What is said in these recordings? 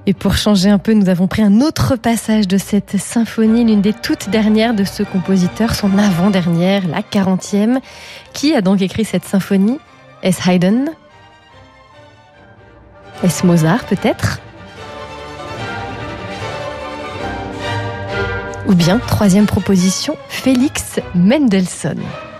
Et pour changer un peu, nous avons pris un autre passage de cette symphonie, l'une des toutes dernières de ce compositeur, son avant-dernière, la 40e. Qui a donc écrit cette symphonie ? Est-ce Haydn ? Est-ce Mozart peut-être ? Ou bien, troisième proposition, Félix Mendelssohn.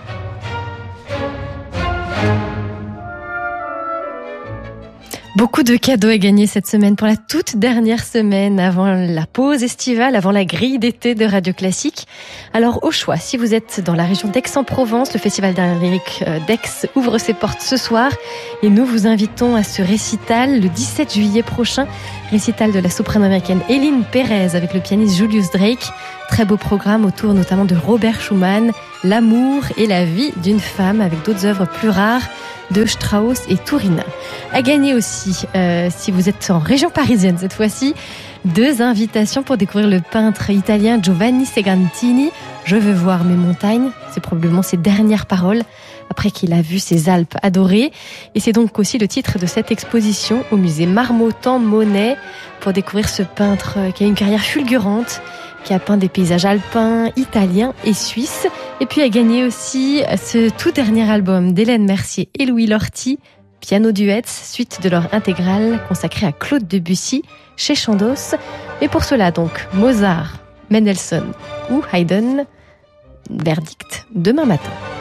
Beaucoup de cadeaux à gagner cette semaine pour la toute dernière semaine avant la pause estivale, avant la grille d'été de Radio Classique. Alors au choix, si vous êtes dans la région d'Aix-en-Provence, le Festival d'Amérique d'Aix ouvre ses portes ce soir et nous vous invitons à ce récital le 17 juillet prochain, récital de la soprano américaine Hélène Pérez avec le pianiste Julius Drake. Très beau programme autour notamment de Robert Schumann, l'amour et la vie d'une femme avec d'autres œuvres plus rares de Strauss et Turina. À gagner aussi, si vous êtes en région parisienne cette fois-ci, 2 invitations pour découvrir le peintre italien Giovanni Segantini. Je veux voir mes montagnes, c'est probablement ses dernières paroles après qu'il a vu ses Alpes adorées. Et c'est donc aussi le titre de cette exposition au musée Marmottan-Monet pour découvrir ce peintre qui a une carrière fulgurante, qui a peint des paysages alpins, italiens et suisses. Et puis a gagné aussi ce tout dernier album d'Hélène Mercier et Louis Lorty, Piano Duets, suite de leur intégrale consacrée à Claude Debussy chez Chandos. Et pour cela donc, Mozart, Mendelssohn ou Haydn, verdict demain matin.